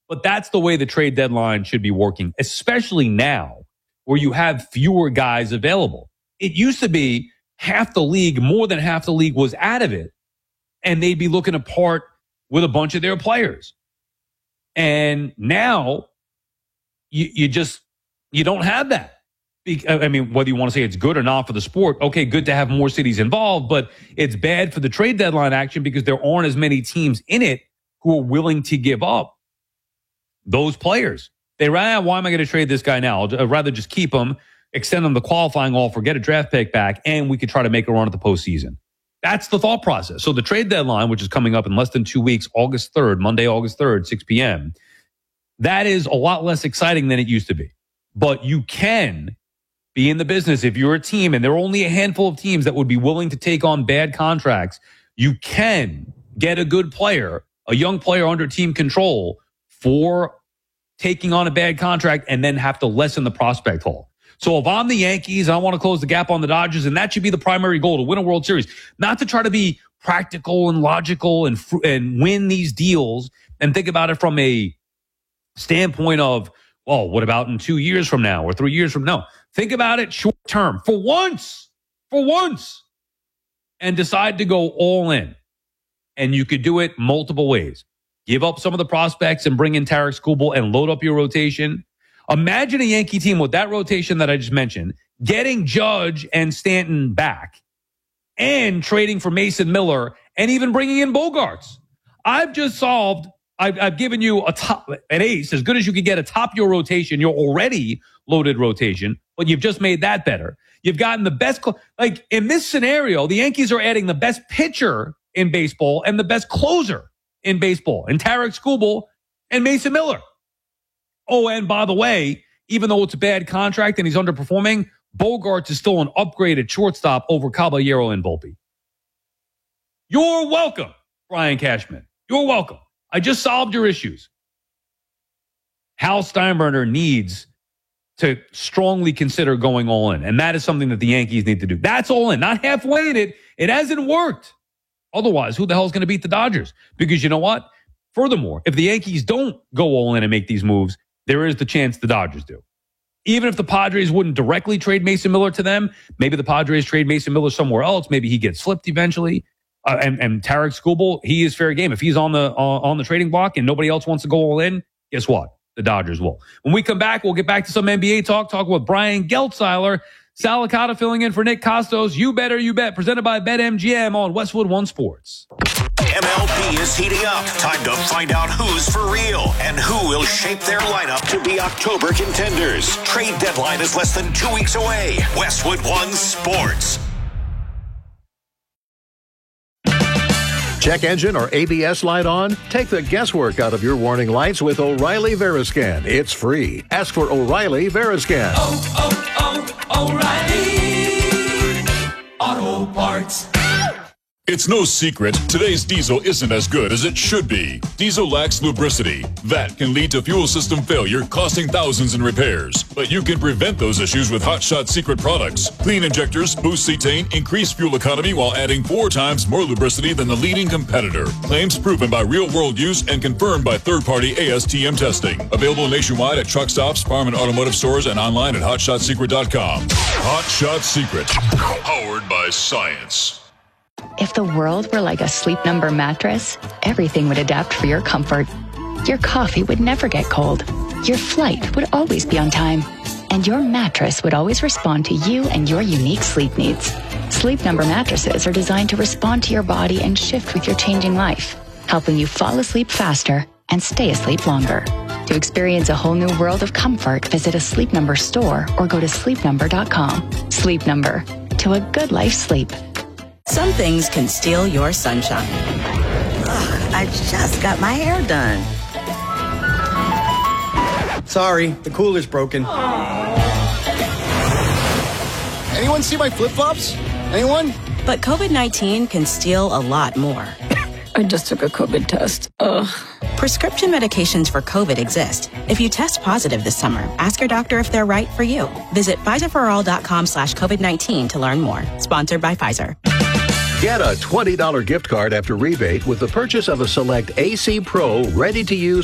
But that's the way the trade deadline should be working, especially now where you have fewer guys available. It used to be half the league, more than half the league was out of it, and they'd be looking to part with a bunch of their players. And now you don't have that. I mean, whether you want to say it's good or not for the sport, okay, good to have more cities involved, but it's bad for the trade deadline action because there aren't as many teams in it who are willing to give up those players. They ran, why am I going to trade this guy now? I'd rather just keep him, extend him the qualifying offer, get a draft pick back, and we could try to make a run at the postseason. That's the thought process. So the trade deadline, which is coming up in less than 2 weeks, August 3rd, Monday, August 3rd, 6 p.m., that is a lot less exciting than it used to be. But you can be in the business if you're a team, and there are only a handful of teams that would be willing to take on bad contracts. You can get a good player, a young player under team control for taking on a bad contract and then have to lessen the prospect haul. So if I'm the Yankees, I want to close the gap on the Dodgers, and that should be the primary goal, to win a World Series, not to try to be practical and logical and win these deals and think about it from a standpoint of, well, what about in 2 years from now or 3 years from now? Think about it short term for once, and decide to go all in. And you could do it multiple ways. Give up some of the prospects and bring in Tarik Skubal and load up your rotation. Imagine a Yankee team with that rotation that I just mentioned, getting Judge and Stanton back and trading for Mason Miller and even bringing in Bogarts. I've given you an ace, as good as you could get atop your rotation, your already loaded rotation, but you've just made that better. You've gotten the best, like in this scenario, the Yankees are adding the best pitcher in baseball and the best closer in baseball, and Tarik Skubal and Mason Miller. Oh, and by the way, even though it's a bad contract and he's underperforming, Bogarts is still an upgraded shortstop over Caballero and Volpe. You're welcome, Brian Cashman. You're welcome. I just solved your issues. Hal Steinbrenner needs to strongly consider going all in, and that is something that the Yankees need to do. That's all in, not halfway in it. It hasn't worked. Otherwise, who the hell is going to beat the Dodgers? Because you know what? Furthermore, if the Yankees don't go all in and make these moves, there is the chance the Dodgers do. Even if the Padres wouldn't directly trade Mason Miller to them, maybe the Padres trade Mason Miller somewhere else. Maybe he gets flipped eventually. And Tarik Skubal, he is fair game. If he's on the trading block and nobody else wants to go all in, guess what? The Dodgers will. When we come back, we'll get back to some NBA talk with Brian Geltzeiler. Sal Licata filling in for Nick Costos. You Better You Bet, presented by BetMGM on Westwood One Sports. MLB is heating up. Time to find out who's for real and who will shape their lineup to be October contenders. Trade deadline is less than 2 weeks away. Westwood One Sports. Check engine or ABS light on? Take the guesswork out of your warning lights with O'Reilly Veriscan. It's free. Ask for O'Reilly Veriscan. O'Reilly Auto Parts. It's no secret, today's diesel isn't as good as it should be. Diesel lacks lubricity. That can lead to fuel system failure, costing thousands in repairs. But you can prevent those issues with Hot Shot Secret products. Clean injectors, boost cetane, increase fuel economy while adding 4 times more lubricity than the leading competitor. Claims proven by real-world use and confirmed by third-party ASTM testing. Available nationwide at truck stops, farm and automotive stores, and online at hotshotsecret.com. Hot Shot Secret. Powered by science. If the world were like a Sleep Number mattress, everything would adapt for your comfort. Your coffee would never get cold. Your flight would always be on time. And your mattress would always respond to you and your unique sleep needs. Sleep Number mattresses are designed to respond to your body and shift with your changing life, helping you fall asleep faster and stay asleep longer. To experience a whole new world of comfort, visit a Sleep Number store or go to sleepnumber.com. Sleep Number. To a good life sleep. Some things can steal your sunshine. I just got my hair done. Sorry, the cooler's broken. Anyone see my flip-flops? Anyone? But COVID-19 can steal a lot more. I just took a COVID test. Ugh. Prescription medications for COVID exist. If you test positive this summer, ask your doctor if they're right for you. Visit PfizerForAll.com/COVID-19 to learn more. Sponsored by Pfizer. Get a $20 gift card after rebate with the purchase of a select AC Pro ready-to-use